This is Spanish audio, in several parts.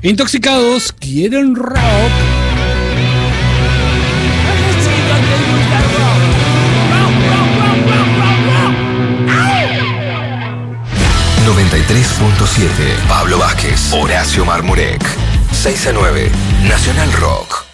Intoxicados quieren rock. 93.7 Pablo Vázquez, Horacio Marmurek. 6 a 9 Nacional Rock.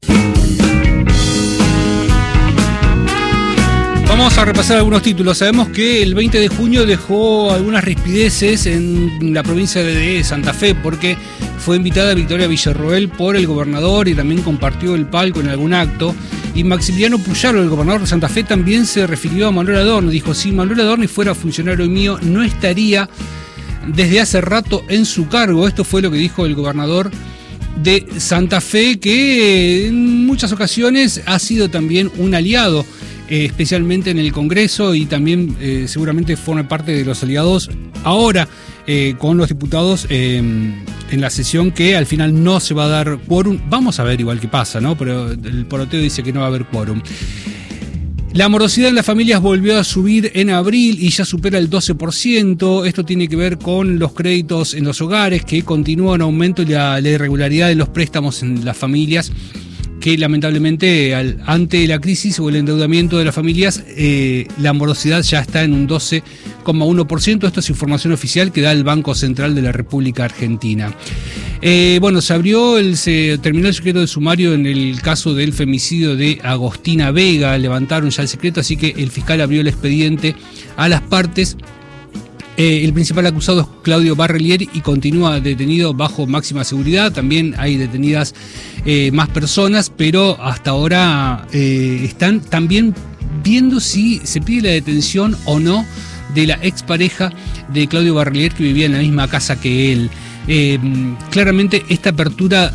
Vamos a repasar algunos títulos. Sabemos que el 20 de junio dejó algunas rispideces en la provincia de Santa Fe porque fue invitada Victoria Villarroel por el gobernador y también compartió el palco en algún acto. Y Maximiliano Puyaro, el gobernador de Santa Fe, también se refirió a Manuel Adorni. Dijo, si Manuel Adorni fuera funcionario mío, no estaría desde hace rato en su cargo. Esto fue lo que dijo el gobernador de Santa Fe, que en muchas ocasiones ha sido también un aliado, especialmente en el Congreso, y también seguramente forma parte de los aliados ahora con los diputados en la sesión, que al final no se va a dar quórum. Vamos a ver igual qué pasa, ¿no? Pero el poroteo dice que no va a haber quórum. La morosidad en las familias volvió a subir en abril y ya supera el 12%. Esto tiene que ver con los créditos en los hogares, que continúa en aumento, y la irregularidad de los préstamos en las familias, que lamentablemente ante la crisis o el endeudamiento de las familias, la morosidad ya está en un 12,1%. Esto es información oficial que da el Banco Central de la República Argentina. Se terminó el secreto de sumario en el caso del femicidio de Agostina Vega. Levantaron ya el secreto, así que el fiscal abrió el expediente a las partes. El principal acusado es Claudio Barrelier y continúa detenido bajo máxima seguridad. También hay detenidas más personas, pero hasta ahora están también viendo si se pide la detención o no de la expareja de Claudio Barrelier, que vivía en la misma casa que él. Claramente esta apertura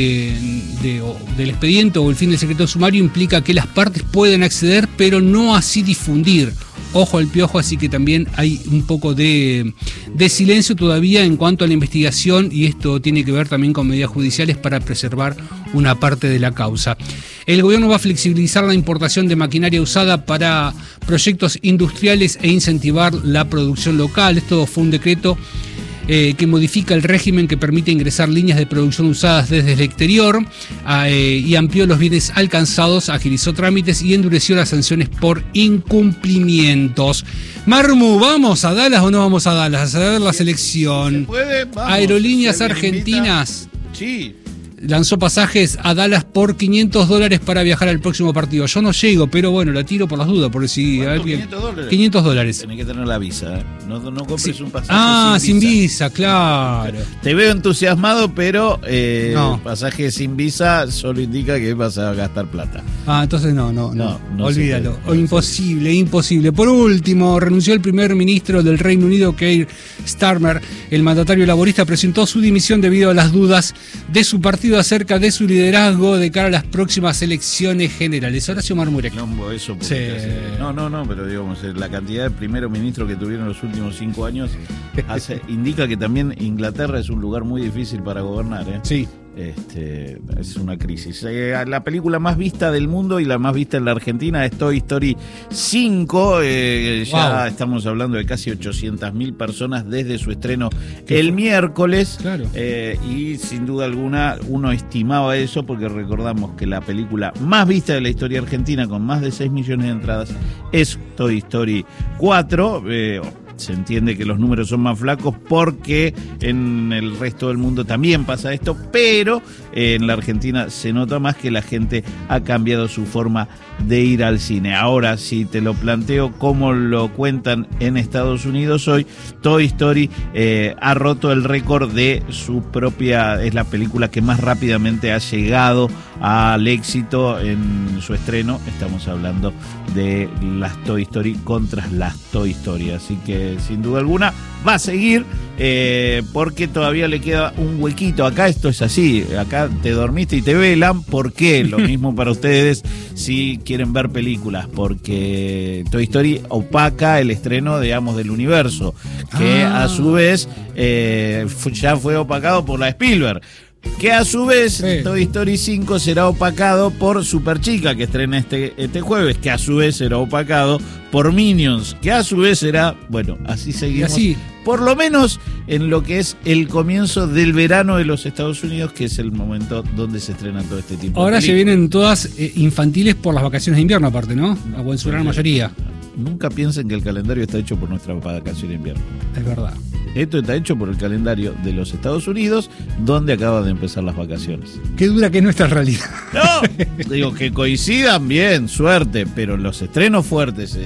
del expediente o el fin del secreto de sumario implica que las partes pueden acceder, pero no así difundir. Ojo al piojo, así que también hay un poco de silencio todavía en cuanto a la investigación, y esto tiene que ver también con medidas judiciales para preservar una parte de la causa. El gobierno va a flexibilizar la importación de maquinaria usada para proyectos industriales e incentivar la producción local. Esto fue un decreto que modifica el régimen que permite ingresar líneas de producción usadas desde el exterior y amplió los bienes alcanzados, agilizó trámites y endureció las sanciones por incumplimientos. Marmu, ¿vamos a Dallas o no vamos a Dallas? A ver la selección. ¿Se puede? Vamos. Aerolíneas Argentinas. Sí. Lanzó pasajes a Dallas por $500 para viajar al próximo partido. Yo no llego, pero bueno, la tiro por las dudas, por si alguien. $500. $500. Tenés que tener la visa, ¿eh? No compres un pasaje sin visa, claro. Te veo entusiasmado, pero no. Pasaje sin visa solo indica que vas a gastar plata. Entonces no olvídalo. Imposible. Imposible. Por último, renunció el primer ministro del Reino Unido, Keir Starmer. El mandatario laborista presentó su dimisión debido a las dudas de su partido acerca de su liderazgo de cara a las próximas elecciones generales. Horacio Marmurek. Eso sí. No, pero digamos, la cantidad de primeros ministros que tuvieron los últimos 5 años indica que también Inglaterra es un lugar muy difícil para gobernar, ¿eh? Sí. Es una crisis. La película más vista del mundo y la más vista en la Argentina es Toy Story 5. Ya estamos hablando de casi 800.000 personas desde su estreno el miércoles. Claro. Y sin duda alguna uno estimaba eso, porque recordamos que la película más vista de la historia argentina, con más de 6 millones de entradas, es Toy Story 4. Se entiende que los números son más flacos porque en el resto del mundo también pasa esto, pero en la Argentina se nota más que la gente ha cambiado su forma de ir al cine. Ahora, si te lo planteo como lo cuentan en Estados Unidos hoy, Toy Story ha roto el récord de su propia, es la película que más rápidamente ha llegado al éxito en su estreno. Estamos hablando de las Toy Story contra las Toy Story, así que sin duda alguna va a seguir, porque todavía le queda un huequito. Acá esto es así, acá te dormiste y te velan. ¿Por qué? Lo mismo para ustedes si quieren ver películas, porque Toy Story opaca el estreno, digamos, del universo, que a su vez ya fue opacado por la Spielberg. Que a su vez, Sí. Toy Story 5 será opacado por Superchica, que estrena este jueves, que a su vez será opacado por Minions, que a su vez será, bueno, así seguimos. Y así. Por lo menos en lo que es el comienzo del verano de los Estados Unidos, que es el momento donde se estrena todo este tipo Ahora de se películas. vienen todas o por las vacaciones de invierno aparte, ¿no? O en su gran mayoría. Nunca piensen que el calendario está hecho por nuestra vacación de invierno. Es verdad. Esto está hecho por el calendario de los Estados Unidos, donde acaban de empezar las vacaciones. Qué dura que es nuestra realidad. No, digo que coincidan bien, suerte, pero los estrenos fuertes,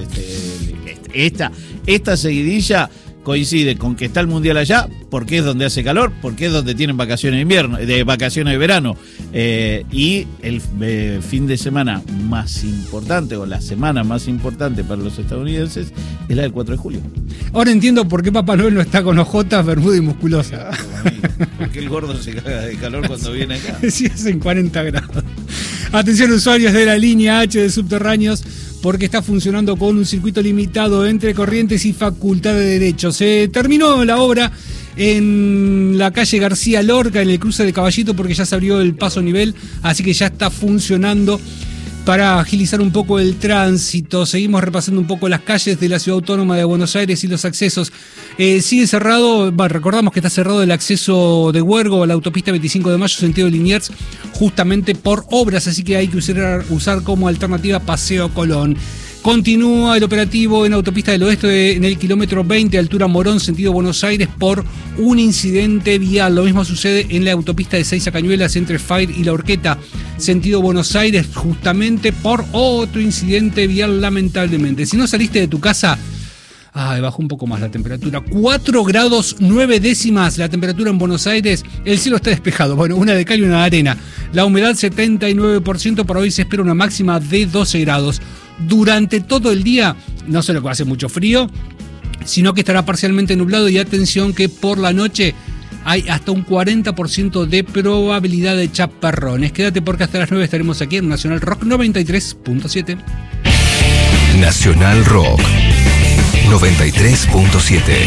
esta seguidilla coincide con que está el mundial allá, porque es donde hace calor, porque es donde tienen vacaciones de invierno, de vacaciones de verano, y el fin de semana más importante o la semana más importante para los estadounidenses es la del 4 de julio. Ahora entiendo por qué Papá Noel no está con ojotas, bermuda y musculosa. Porque el gordo se caga de calor cuando viene acá. Sí, hacen 40 grados. Atención usuarios de la línea H de Subterráneos, porque está funcionando con un circuito limitado entre Corrientes y Facultad de Derecho. Se terminó la obra en la calle García Lorca, en el cruce de Caballito, porque ya se abrió el paso a nivel, así que ya está funcionando para agilizar un poco el tránsito. Seguimos repasando un poco las calles de la Ciudad Autónoma de Buenos Aires y los accesos. Sigue cerrado, recordamos que está cerrado el acceso de Huergo a la autopista 25 de Mayo, sentido Liniers, justamente por obras, así que hay que usar como alternativa Paseo Colón. Continúa el operativo en Autopista del Oeste en el kilómetro 20, altura Morón, sentido Buenos Aires, por un incidente vial. Lo mismo sucede en la autopista de Seiza Cañuelas entre Fire y La Horqueta, sentido Buenos Aires, justamente por otro incidente vial, lamentablemente. Si no saliste de tu casa, bajó un poco más la temperatura. 4 grados 9 décimas la temperatura en Buenos Aires. El cielo está despejado. Bueno, una de cal y una de arena. La humedad 79%. Para hoy se espera una máxima de 12 grados. Durante todo el día, no solo que hace mucho frío, sino que estará parcialmente nublado. Y atención que por la noche hay hasta un 40% de probabilidad de chaparrones. Quédate porque hasta las 9 estaremos aquí en Nacional Rock 93.7. Nacional Rock 93.7.